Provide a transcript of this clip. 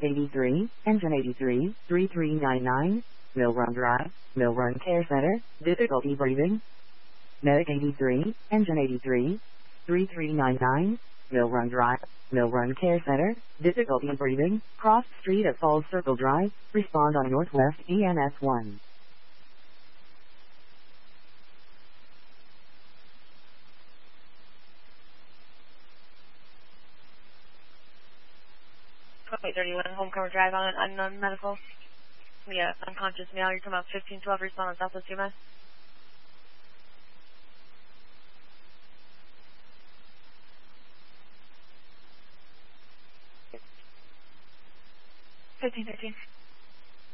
Medic 83, Engine 83, 3399, Mill Run Drive, Mill Run Care Center, difficulty breathing. Medic 83, Engine 83, 3399, Mill Run Drive, Mill Run Care Center, difficulty breathing, cross street at Falls Circle Drive, respond on Northwest EMS 1. Wait, 31, Homecomer Drive on an unknown medical. Yeah, unconscious male. You're talking about 1512, respond on Southwest UMS. 1513.